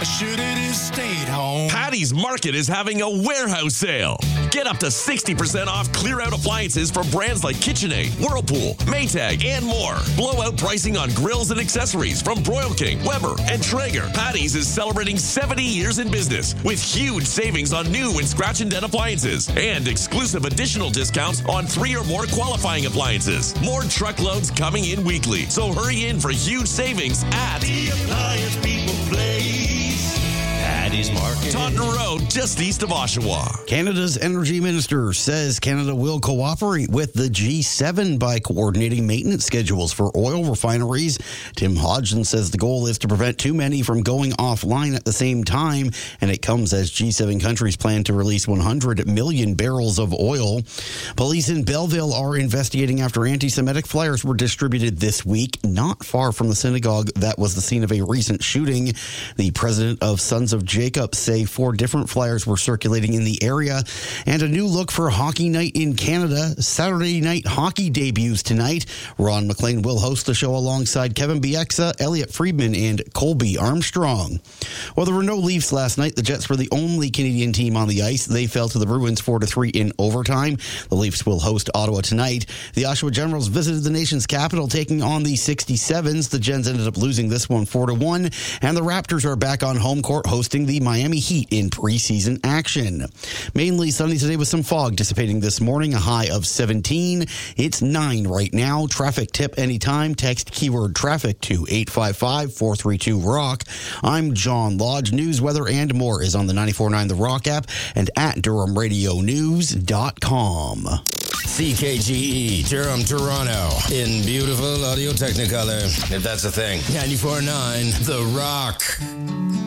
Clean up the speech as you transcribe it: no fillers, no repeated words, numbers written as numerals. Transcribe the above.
I should have just stayed home. Patty's Market is having a warehouse sale. Get up to 60% off clear-out appliances from brands like KitchenAid, Whirlpool, Maytag, and more. Blowout pricing on grills and accessories from Broil King, Weber, and Traeger. Patty's is celebrating 70 years in business with huge savings on new and scratch and dent appliances and exclusive additional discounts on 3 or more qualifying appliances. More truckloads coming in weekly, so hurry in for huge savings at The Appliance People Place. Patty's Market. Taunton Road, just east of Oshawa. Canada's energy minister says Canada will cooperate with the G7 by coordinating maintenance schedules for oil refineries. Tim Hodgson says the goal is to prevent too many from going offline at the same time, and it comes as G7 countries plan to release 100 million barrels of oil. Police in Belleville are investigating after anti-Semitic flyers were distributed this week, not far from the synagogue that was the scene of a recent shooting. The president of Sons of Jacob say 4 different flyers were circulating in the area. And a new look for Hockey Night in Canada. Saturday night hockey debuts tonight. Ron McLean will host the show alongside Kevin Bieksa, Elliot Friedman, and Colby Armstrong. Well, there were no Leafs last night. The Jets were the only Canadian team on the ice. They fell to the Bruins 4-3 in overtime. The Leafs will host Ottawa tonight. The Oshawa Generals visited the nation's capital, taking on the 67s. The Gens ended up losing this one 4-1. And the Raptors are back on home court hosting the Miami Heat in preseason action. Mainly sunny today with some fog dissipating this morning, a high of 17. It's 9 right now. Traffic tip anytime. Text keyword traffic to 855-432-ROCK. I'm John Lodge. News, weather, and more is on the 94.9 The Rock app and at DurhamRadioNews.com. CKGE, Durham, Toronto, in beautiful Audio Technicolor, if that's a thing. 94.9 The Rock.